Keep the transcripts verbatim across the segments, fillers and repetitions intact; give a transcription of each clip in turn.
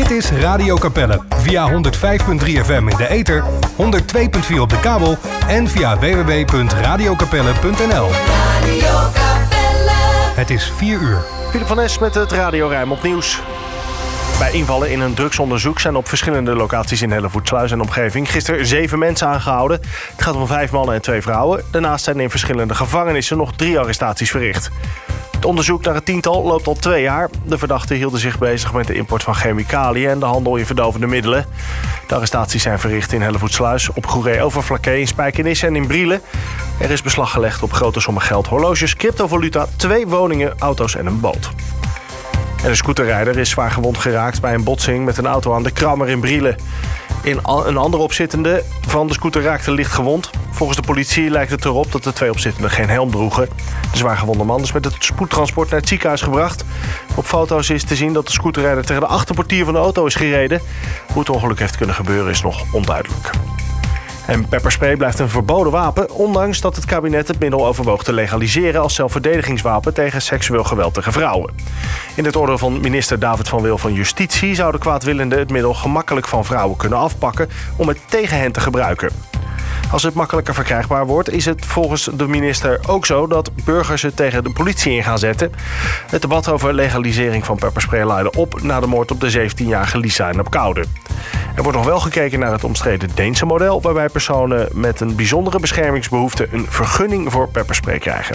Dit is Radio Capelle via honderd vijf komma drie F M in de ether, honderd twee komma vier op de kabel en via w w w punt radio capelle punt n l. Radio Capelle. Het is vier uur. Philip van Es met het Radio Rijnmond Nieuws. Bij invallen in een drugsonderzoek zijn op verschillende locaties in Hellevoetsluis en omgeving gisteren zeven mensen aangehouden. Het gaat om vijf mannen en twee vrouwen. Daarnaast zijn in verschillende gevangenissen nog drie arrestaties verricht. Het onderzoek naar het tiental loopt al twee jaar. De verdachten hielden zich bezig met de import van chemicaliën en de handel in verdovende middelen. De arrestaties zijn verricht in Hellevoetsluis, op Goeree Overflakkee, in Spijkenisse en in Brielen. Er is beslag gelegd op grote sommen geld, horloges, cryptovaluta, twee woningen, auto's en een boot. En de scooterrijder is zwaar gewond geraakt bij een botsing met een auto aan de Krammer in Brielen. In een andere opzittende van de scooter raakte licht gewond. Volgens de politie lijkt het erop dat de twee opzittenden geen helm droegen. De zwaargewonde man is met het spoedtransport naar het ziekenhuis gebracht. Op foto's is te zien dat de scooterrijder tegen de achterportier van de auto is gereden. Hoe het ongeluk heeft kunnen gebeuren is nog onduidelijk. En pepperspray blijft een verboden wapen, ondanks dat het kabinet het middel overwoog te legaliseren als zelfverdedigingswapen tegen seksueel geweld tegen vrouwen. In het orde van minister David van Wil van Justitie zouden kwaadwillenden het middel gemakkelijk van vrouwen kunnen afpakken om het tegen hen te gebruiken. Als het makkelijker verkrijgbaar wordt, is het volgens de minister ook zo dat burgers het tegen de politie in gaan zetten. Het debat over legalisering van pepperspray leidde op na de moord op de zeventienjarige Lisa in Apkoude. Er wordt nog wel gekeken naar het omstreden Deense model, waarbij personen met een bijzondere beschermingsbehoefte een vergunning voor pepperspray krijgen.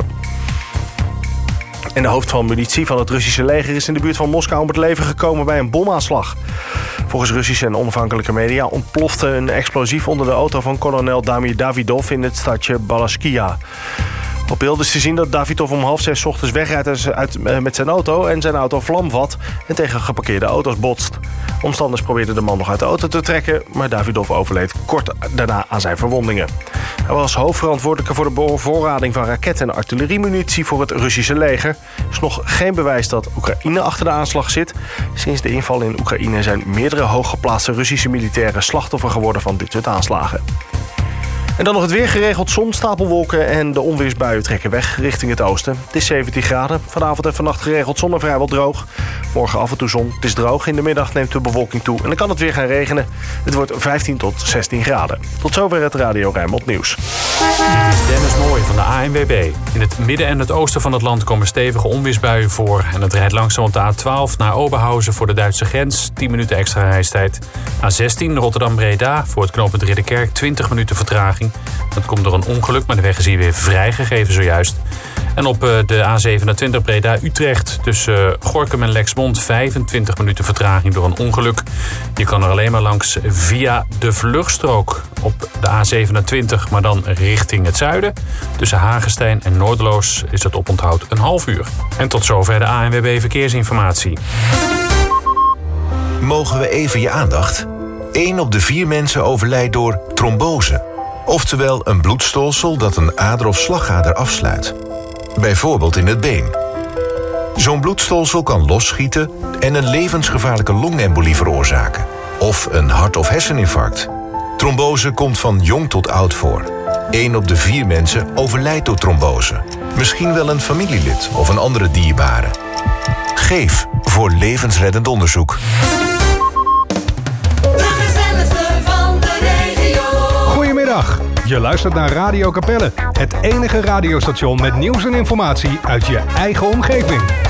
En de hoofd van munitie van het Russische leger is in de buurt van Moskou om het leven gekomen bij een bomaanslag. Volgens Russische en onafhankelijke media ontplofte een explosief onder de auto van kolonel Damir Davidov in het stadje Balashkia. Op beeld is te zien dat Davidov om half zes 's ochtends wegrijdt uit, met zijn auto en zijn auto vlam vat en tegen geparkeerde auto's botst. Omstanders probeerden de man nog uit de auto te trekken, maar Davidov overleed kort daarna aan zijn verwondingen. Hij was hoofdverantwoordelijke voor de bevoorrading van raketten en artilleriemunitie voor het Russische leger. Er is nog geen bewijs dat Oekraïne achter de aanslag zit. Sinds de inval in Oekraïne zijn meerdere hooggeplaatste Russische militairen slachtoffer geworden van dit soort aanslagen. En dan nog het weer, geregeld zon, stapelwolken en de onweersbuien trekken weg richting het oosten. Het is zeventien graden. Vanavond en vannacht geregeld zon en vrijwel droog. Morgen af en toe zon. Het is droog. In de middag neemt de bewolking toe en dan kan het weer gaan regenen. Het wordt vijftien tot zestien graden. Tot zover het Radio Rijnmond Nieuws. Dit is Dennis Mooij van de A N W B. In het midden en het oosten van het land komen stevige onweersbuien voor. En het rijdt langzaam op de A twaalf naar Oberhausen voor de Duitse grens. tien minuten extra reistijd. A zestien Rotterdam-Breda voor het knooppunt Ridderkerk. twintig minuten vertraging. Dat komt door een ongeluk, maar de weg is hier weer vrijgegeven zojuist. En op de A zevenentwintig Breda-Utrecht tussen Gorinchem en Lexmond vijfentwintig minuten vertraging door een ongeluk. Je kan er alleen maar langs via de vluchtstrook op de A zevenentwintig, maar dan richting het zuiden. Tussen Hagestein en Noorderloos is het oponthoud een half uur. En tot zover de A N W B Verkeersinformatie. Mogen we even je aandacht? Eén op de vier mensen overlijdt door trombose. Oftewel een bloedstolsel dat een ader of slagader afsluit. Bijvoorbeeld in het been. Zo'n bloedstolsel kan losschieten en een levensgevaarlijke longembolie veroorzaken. Of een hart- of herseninfarct. Trombose komt van jong tot oud voor. Eén op de vier mensen overlijdt door trombose. Misschien wel een familielid of een andere dierbare. Geef voor levensreddend onderzoek. Goedemiddag, je luistert naar Radio Capelle. Het enige radiostation met nieuws en informatie uit je eigen omgeving.